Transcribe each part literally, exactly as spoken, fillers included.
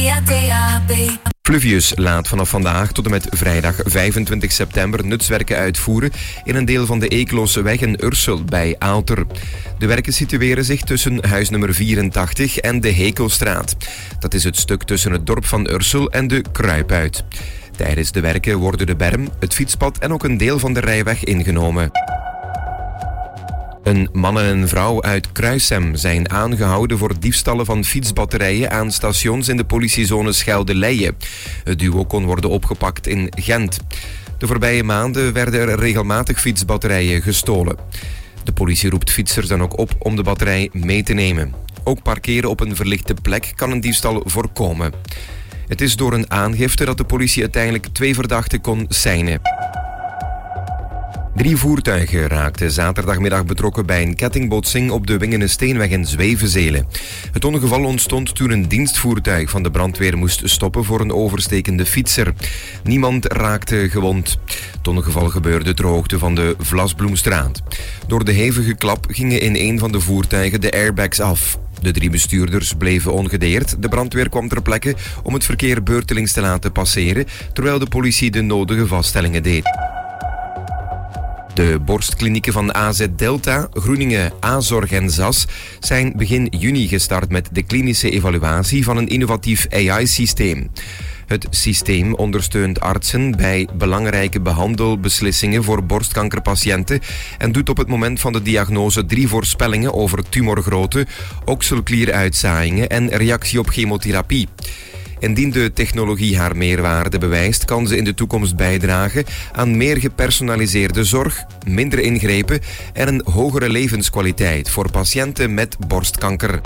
via D A B. Fluvius laat vanaf vandaag tot en met vrijdag vijfentwintig september nutswerken uitvoeren in een deel van de Eeklooseweg in Ursel bij Aalter. De werken situeren zich tussen huis nummer vierentachtig en de Hekelstraat. Dat is het stuk tussen het dorp van Ursel en de Kruipuit. Tijdens de werken worden de berm, het fietspad en ook een deel van de rijweg ingenomen. Een man en een vrouw uit Kruissem zijn aangehouden voor diefstallen van fietsbatterijen aan stations in de politiezone Schelde-Leie. Het duo kon worden opgepakt in Gent. De voorbije maanden werden er regelmatig fietsbatterijen gestolen. De politie roept fietsers dan ook op om de batterij mee te nemen. Ook parkeren op een verlichte plek kan een diefstal voorkomen. Het is door een aangifte dat de politie uiteindelijk twee verdachten kon seinen. Drie voertuigen raakten zaterdagmiddag betrokken bij een kettingbotsing op de Wingenesteenweg in Zwevenzelen. Het ongeval ontstond toen een dienstvoertuig van de brandweer moest stoppen voor een overstekende fietser. Niemand raakte gewond. Het ongeval gebeurde ter hoogte van de Vlasbloemstraat. Door de hevige klap gingen in een van de voertuigen de airbags af. De drie bestuurders bleven ongedeerd. De brandweer kwam ter plekke om het verkeer beurtelings te laten passeren, terwijl de politie de nodige vaststellingen deed. De borstklinieken van A Z Delta, Groeningen, Azorg en Z A S zijn begin juni gestart met de klinische evaluatie van een innovatief A I-systeem. Het systeem ondersteunt artsen bij belangrijke behandelbeslissingen voor borstkankerpatiënten en doet op het moment van de diagnose drie voorspellingen over tumorgrootte, okselklieruitzaaiingen en reactie op chemotherapie. Indien de technologie haar meerwaarde bewijst, kan ze in de toekomst bijdragen aan meer gepersonaliseerde zorg, minder ingrepen en een hogere levenskwaliteit voor patiënten met borstkanker.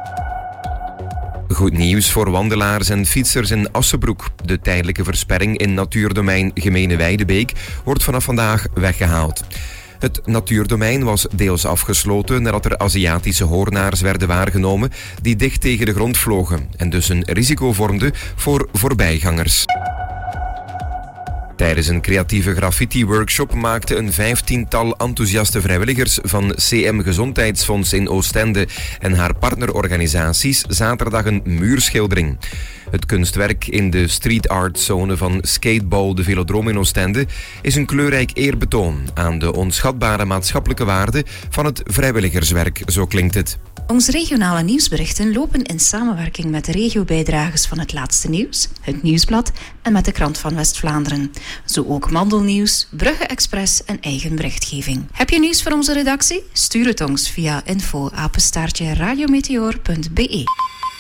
Goed nieuws voor wandelaars en fietsers in Assebroek. De tijdelijke versperring in natuurdomein Gemene Weidebeek wordt vanaf vandaag weggehaald. Het natuurdomein was deels afgesloten nadat er Aziatische hoornaars werden waargenomen die dicht tegen de grond vlogen en dus een risico vormden voor voorbijgangers. Tijdens een creatieve graffiti-workshop maakten een vijftiental enthousiaste vrijwilligers van C M Gezondheidsfonds in Oostende en haar partnerorganisaties zaterdag een muurschildering. Het kunstwerk in de street art zone van Skateball de Velodroom in Oostende is een kleurrijk eerbetoon aan de onschatbare maatschappelijke waarde van het vrijwilligerswerk, zo klinkt het. Onze regionale nieuwsberichten lopen in samenwerking met de regiobijdragers van Het Laatste Nieuws, het Nieuwsblad en met de Krant van West-Vlaanderen. Zo ook Mandelnieuws, Brugge Express en eigen berichtgeving. Heb je nieuws voor onze redactie? Stuur het ons via info apenstaartje radiometeor punt b e.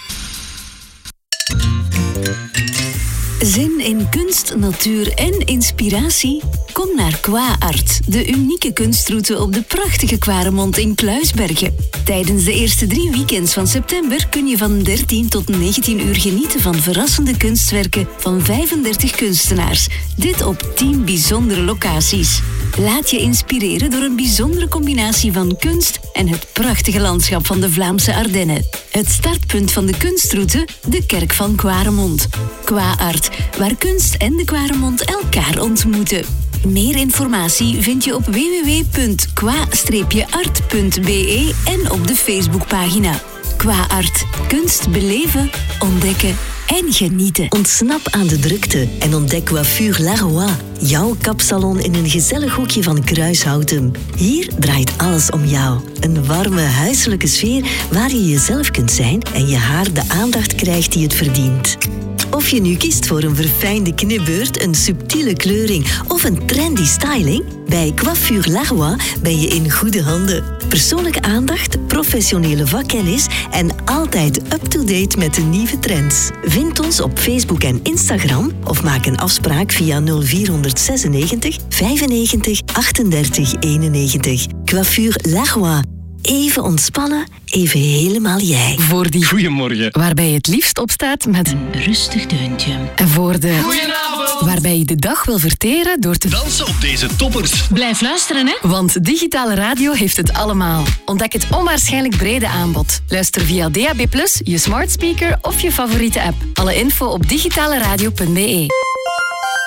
Zin in kunst, natuur en inspiratie? Kom naar Qua Art, de unieke kunstroute op de prachtige Kwaremond in Kluisbergen. Tijdens de eerste drie weekends van september kun je van dertien tot negentien uur genieten van verrassende kunstwerken van vijfendertig kunstenaars. Dit op tien bijzondere locaties. Laat je inspireren door een bijzondere combinatie van kunst en het prachtige landschap van de Vlaamse Ardennen. Het startpunt van de kunstroute, de Kerk van Kwaremond. Qua Art, waar kunst en de Kwaremond elkaar ontmoeten. Meer informatie vind je op w w w punt qua art punt b e en op de Facebookpagina. Qua Art. Kunst beleven, ontdekken en genieten. Ontsnap aan de drukte en ontdek Coiffure Laroy. Jouw kapsalon in een gezellig hoekje van Kruishouten. Hier draait alles om jou. Een warme, huiselijke sfeer waar je jezelf kunt zijn en je haar de aandacht krijgt die het verdient. Of je nu kiest voor een verfijnde knipbeurt, een subtiele kleuring of een trendy styling, bij Coiffure Laroy ben je in goede handen. Persoonlijke aandacht, professionele vakkennis en altijd up-to-date met de nieuwe trends. Vind ons op Facebook en Instagram of maak een afspraak via nul vier zesennegentig vijfennegentig achtendertig eenennegentig. Coiffure Laroy. Even ontspannen, even helemaal jij. Voor die Goedemorgen. waarbij je het liefst opstaat met Een rustig deuntje. en voor de Goedenavond. waarbij je de dag wil verteren door te Dansen op deze toppers. Blijf luisteren, hè? Want digitale radio heeft het allemaal. Ontdek het onwaarschijnlijk brede aanbod. Luister via D A B plus, je smart speaker of je favoriete app. Alle info op digitale radio punt b e.